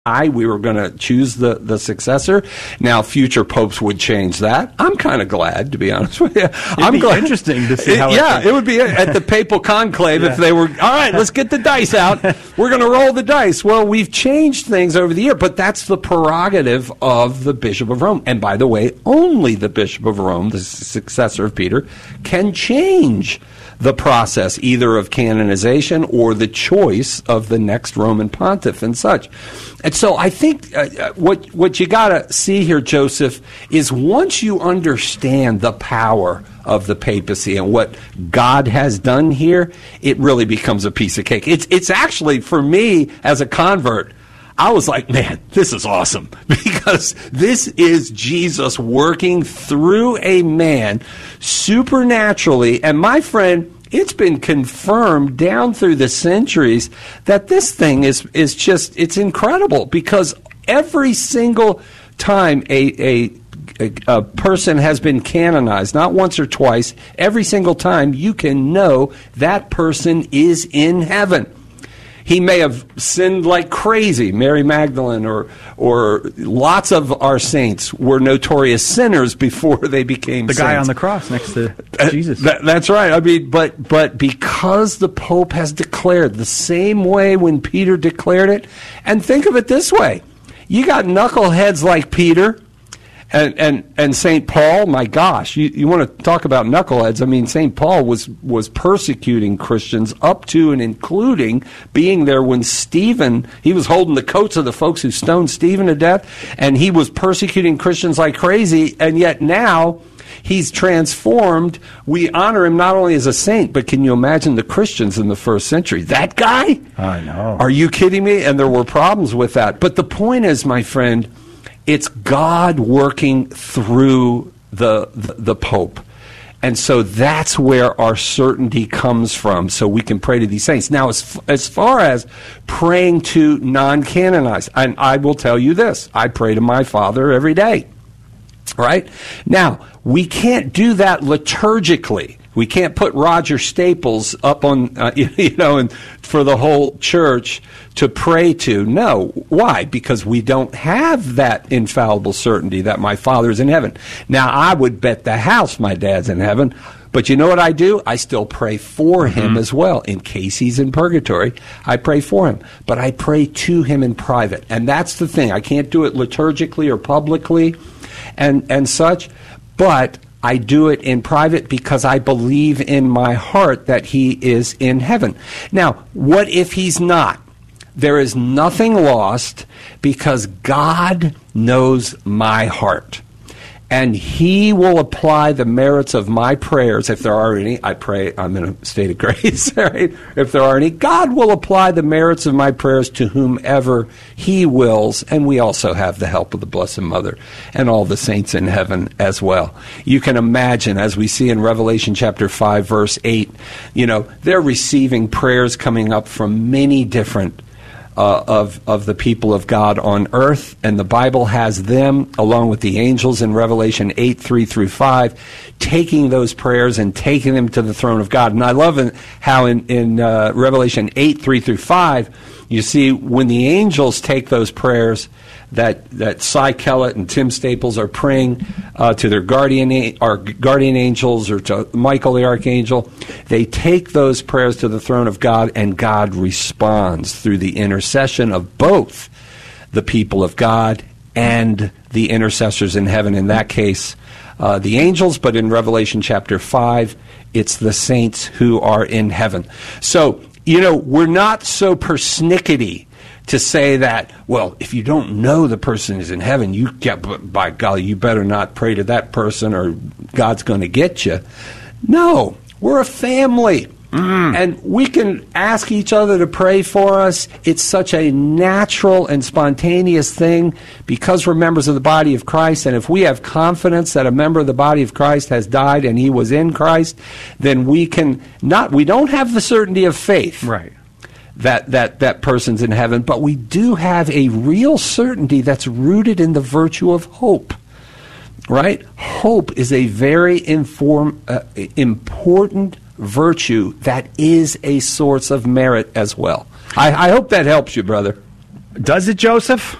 we were going to choose the successor. Now, future popes would change that. I'm kind of glad, to be honest with you. It'd be interesting to see how it would be at the papal conclave if they were, all right, let's get the dice out. We're going to roll the dice. Well, we've changed things over the year, but that's the prerogative of the Bishop of Rome. And by the way, only the Bishop of Rome, the successor of Peter, can change the process either of canonization or the choice of the next Roman pontiff and such. And so I think what you got to see here, Joseph, is once you understand the power of the papacy and what God has done here, it really becomes a piece of cake. It's actually, for me, as a convert, I was like, man, this is awesome, because this is Jesus working through a man supernaturally. And my friend, it's been confirmed down through the centuries that this thing is just, it's incredible, because every single time a person has been canonized, not once or twice, every single time you can know that person is in heaven. He may have sinned like crazy, Mary Magdalene, or lots of our saints were notorious sinners before they became saints. The guy on the cross next to Jesus. That's right. I mean, but because the Pope has declared the same way when Peter declared it, and think of it this way: you got knuckleheads like Peter and St. Paul. My gosh, you want to talk about knuckleheads? I mean, St. Paul was persecuting Christians up to and including being there when Stephen, he was holding the coats of the folks who stoned Stephen to death, and he was persecuting Christians like crazy, and yet now he's transformed. We honor him not only as a saint, but can you imagine the Christians in the first century? That guy? I know. Are you kidding me? And there were problems with that. But the point is, my friend, it's God working through the Pope. And so that's where our certainty comes from, so we can pray to these saints. Now, as far as praying to non-canonized, and I will tell you this, I pray to my Father every day. Right? Now, we can't do that liturgically. We can't put Roger Staples up on, and for the whole church to pray to. No. Why? Because we don't have that infallible certainty that my Father is in heaven. Now, I would bet the house my dad's in heaven, but you know what I do? I still pray for him as well. In case he's in purgatory, I pray for him. But I pray to him in private. And that's the thing. I can't do it liturgically or publicly and such, but I do it in private because I believe in my heart that he is in heaven. Now, what if he's not? There is nothing lost, because God knows my heart. And he will apply the merits of my prayers, if there are any. I pray I'm in a state of grace, right? If there are any, God will apply the merits of my prayers to whomever he wills. And we also have the help of the Blessed Mother and all the saints in heaven as well. You can imagine, as we see in Revelation chapter 5, verse 8, they're receiving prayers coming up from many different of the people of God on earth, and the Bible has them, along with the angels in Revelation 8, 3 through 5, taking those prayers and taking them to the throne of God. And I love how in Revelation 8, 3 through 5, you see when the angels take those prayers that Cy Kellett and Tim Staples are praying to their guardian angels, or to Michael the Archangel, they take those prayers to the throne of God, and God responds through the intercession of both the people of God and the intercessors in heaven. In that case, the angels, but in Revelation chapter 5, it's the saints who are in heaven. So, we're not so persnickety to say that, well, if you don't know the person is in heaven, by golly, you better not pray to that person or God's going to get you. No, we're a family. And we can ask each other to pray for us. It's such a natural and spontaneous thing because we're members of the body of Christ. And if we have confidence that a member of the body of Christ has died and he was in Christ, then we don't have the certainty of faith. Right. That person's in heaven, but we do have a real certainty that's rooted in the virtue of hope, right? Hope is a very important virtue that is a source of merit as well. I hope that helps you, brother. Does it, Joseph?